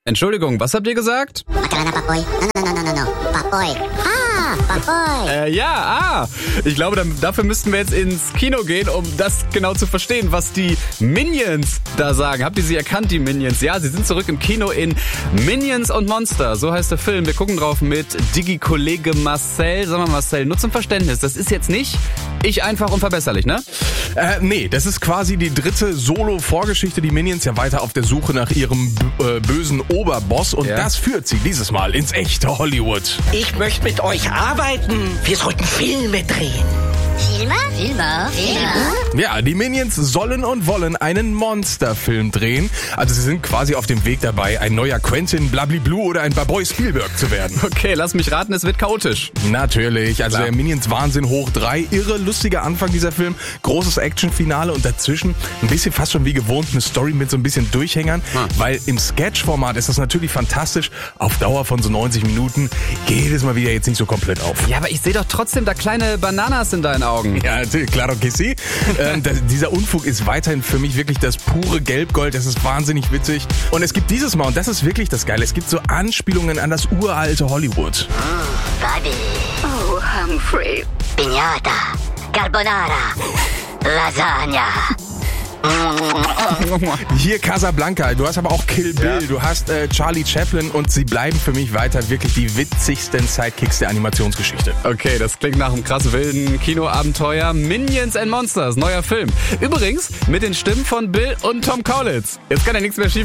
Entschuldigung, was habt ihr gesagt? Macarena Papoy. No. Papoy. Papoy. Ich glaube, dafür müssten wir jetzt ins Kino gehen, um das genau zu verstehen, was die Minions da sagen. Habt ihr sie erkannt, die Minions? Ja, sie sind zurück im Kino in Minions und Monster. So heißt der Film. Wir gucken drauf mit Digi-Kollege Marcel. Sag mal, Marcel, nur zum Verständnis. Das ist jetzt nicht ich einfach unverbesserlich, ne? Nee, das ist quasi die dritte Solo-Vorgeschichte. Die Minions ja weiter auf der Suche nach ihrem bösen Oberboss. Und das führt sie dieses Mal ins echte Hollywood. Ich möchte mit euch arbeiten. Wir sollten Filme drehen. Filme? Ja, die Minions sollen und wollen einen Monsterfilm drehen. Also sie sind quasi auf dem Weg dabei, ein neuer Quentin Blabliblu oder ein Baboy Spielberg zu werden. Okay, lass mich raten, es wird chaotisch. Natürlich, also Klar. der Minions Wahnsinn hoch 3. Irre, lustiger Anfang dieser Film. Großes Actionfinale und dazwischen ein bisschen fast schon wie gewohnt eine Story mit so ein bisschen Durchhängern. Weil im Sketch-Format ist das natürlich fantastisch. Auf Dauer von so 90 Minuten geht es mal wieder jetzt nicht so komplett auf. Ja, aber ich sehe doch trotzdem da kleine Bananas in deinen Augen. Ja, claro que sí. Dieser Unfug ist weiterhin für mich wirklich das pure Gelbgold. Das ist wahnsinnig witzig. Und es gibt dieses Mal, und das ist wirklich das Geile, es gibt so Anspielungen an das uralte Hollywood. Babi. Oh, Humphrey. Piñata. Carbonara. Lasagna. Hier Casablanca, du hast aber auch Kill Bill, du hast Charlie Chaplin und sie bleiben für mich weiter wirklich die witzigsten Sidekicks der Animationsgeschichte. Okay, das klingt nach einem krass wilden Kinoabenteuer. Minions and Monsters, neuer Film. Übrigens mit den Stimmen von Bill und Tom Kaulitz. Jetzt kann ja nichts mehr schief